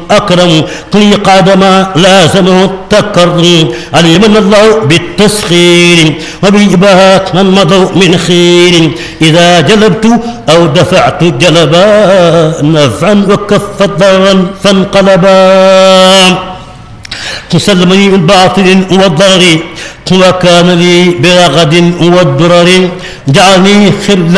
أكرم لي قادما لازمه التكرم علمنا الله بالتسخير وبإباحة من مضوا من خير إذا جلبت أو دفعت جلبا نفعا وكف ضرا فانقلبا تسلمني من باطل والضرر وكان لي برغد والدرر جعلني خرلا